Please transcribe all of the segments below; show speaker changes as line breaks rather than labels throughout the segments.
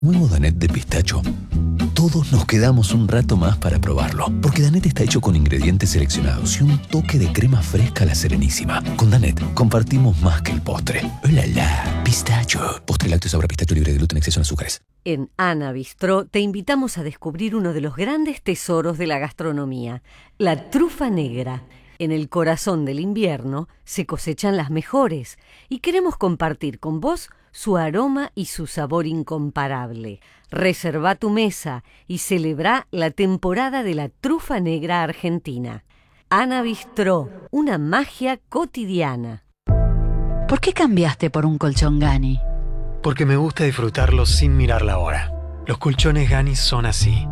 Nuevo Danette de pistacho. Todos nos quedamos un rato más para probarlo, porque Danette está hecho con ingredientes seleccionados y un toque de crema fresca a la Serenísima. Con Danette compartimos más que el postre. ¡Hola, la! Pistacho. Postre lácteo sabor a pistacho libre de gluten, exceso en azúcares.
En Ana Bistró te invitamos a descubrir uno de los grandes tesoros de la gastronomía, la trufa negra. En el corazón del invierno se cosechan las mejores y queremos compartir con vos su aroma y su sabor incomparable. Reserva tu mesa y celebra la temporada de la trufa negra argentina. Ana Bistró, una magia cotidiana.
¿Por qué cambiaste por un colchón Gani?
Porque me gusta disfrutarlo sin mirar la hora. Los colchones Gani son así,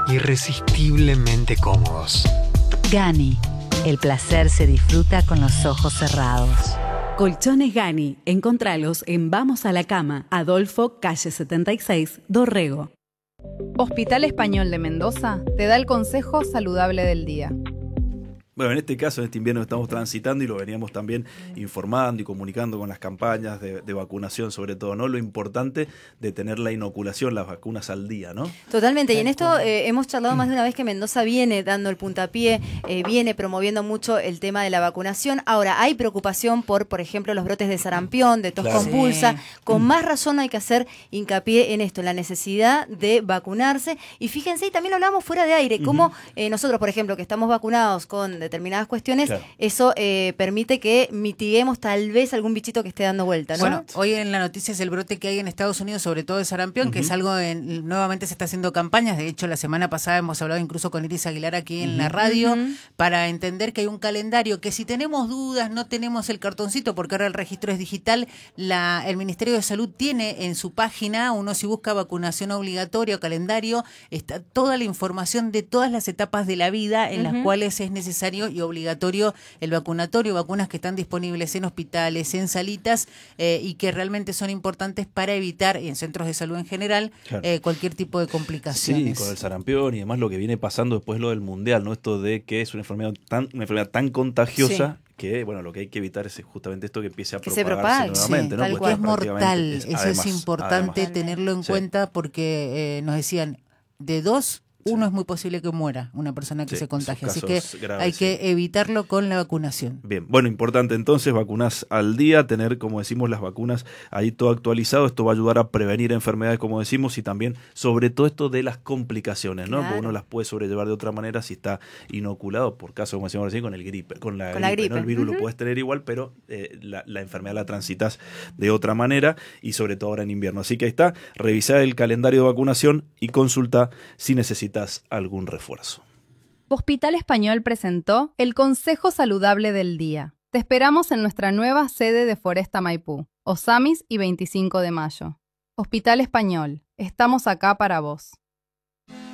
irresistiblemente cómodos.
Gani, el placer se disfruta con los ojos cerrados.
Colchones Gani, encontralos en Vamos a la Cama, Adolfo, calle 76, Dorrego.
Hospital Español de Mendoza te da el consejo saludable del día.
Bueno, en este caso, en este invierno que estamos transitando y lo veníamos también informando y comunicando con las campañas de vacunación, sobre todo, ¿no? Lo importante de tener la inoculación, las vacunas al día, ¿no?
Totalmente, y en esto hemos charlado más de una vez que Mendoza viene dando el puntapié, viene promoviendo mucho el tema de la vacunación. Ahora, hay preocupación por ejemplo, los brotes de sarampión, de tos compulsa. Sí. Con más razón hay que hacer hincapié en esto, en la necesidad de vacunarse. Y fíjense, y también lo hablábamos fuera de aire, cómo nosotros, por ejemplo, que estamos vacunados con determinadas cuestiones, eso permite que mitiguemos tal vez algún bichito que esté dando vuelta, ¿no?
Bueno, hoy en la noticia es el brote que hay en Estados Unidos, sobre todo de sarampión, que es algo, nuevamente se está haciendo campañas. De hecho, la semana pasada hemos hablado incluso con Iris Aguilar aquí en la radio, para entender que hay un calendario, que si tenemos dudas, no tenemos el cartoncito, porque ahora el registro es digital, el Ministerio de Salud tiene en su página, uno si busca vacunación obligatoria o calendario, está toda la información de todas las etapas de la vida en las cuales es necesario y obligatorio el vacunatorio, vacunas que están disponibles en hospitales, en salitas, y que realmente son importantes para evitar, y en centros de salud en general, cualquier tipo de complicaciones.
Sí, con el sarampión y además lo que viene pasando después lo del mundial, ¿no? Esto de que es una enfermedad tan contagiosa. Sí. Que, bueno, lo que hay que evitar es justamente esto que empiece a propagarse nuevamente, ¿no?
Porque es mortal, eso es importante tenerlo en cuenta, porque nos decían, de 2, uno es muy posible que muera, una persona que se contagie, así que graves, hay que evitarlo con la vacunación.
Bien, bueno, importante entonces, vacunas al día, tener, como decimos, las vacunas ahí todo actualizado. Esto va a ayudar a prevenir enfermedades, como decimos, y también sobre todo esto de las complicaciones, ¿no? Porque uno las puede sobrellevar de otra manera si está inoculado, por caso, como decíamos recién, con la gripe, ¿no? El virus lo puedes tener igual, pero la enfermedad la transitas de otra manera, y sobre todo ahora en invierno. Así que ahí está, revisar el calendario de vacunación y consulta si necesitas algún refuerzo.
Hospital Español presentó el Consejo Saludable del Día. Te esperamos en nuestra nueva sede de Foresta Maipú, Osamis y 25 de mayo. Hospital Español, estamos acá para vos.